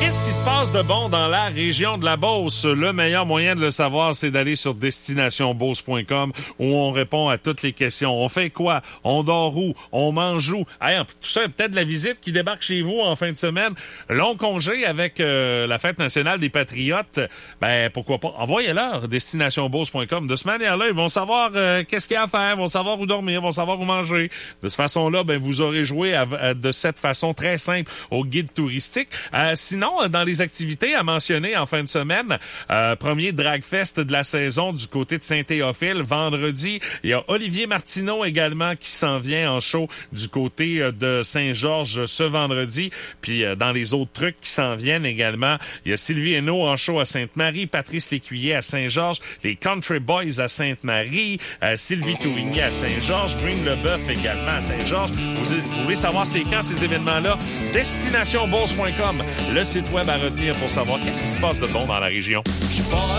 Qu'est-ce qui se passe de bon dans la région de la Beauce? Le meilleur moyen de le savoir, c'est d'aller sur destinationbeauce.com où on répond à toutes les questions. On fait quoi? On dort où? On mange où? Hey, tout ça, peut-être la visite qui débarque chez vous en fin de semaine. Long congé avec la Fête nationale des Patriotes. Ben, pourquoi pas? Envoyez-leur destinationbeauce.com. De cette manière-là, ils vont savoir qu'est-ce qu'il y a à faire, vont savoir où dormir, vont savoir où manger. De cette façon-là, ben, vous aurez joué de cette façon très simple au guide touristique. Sinon, dans les activités à mentionner en fin de semaine, premier drag fest de la saison du côté de Saint-Théophile. Vendredi, il y a Olivier Martineau également qui s'en vient en show du côté de Saint-Georges ce vendredi. Puis dans les autres trucs qui s'en viennent également, il y a Sylvie Hainaut en show à Sainte-Marie, Patrice Lécuyer à Saint-Georges, les Country Boys à Sainte-Marie, Sylvie Tourigny à Saint-Georges, Bring le Bœuf également à Saint-Georges. Vous pouvez savoir c'est quand ces événements-là. Destinationbeauce.com, le site web à retenir pour savoir qu'est-ce qui se passe de bon dans la région. Je suis pas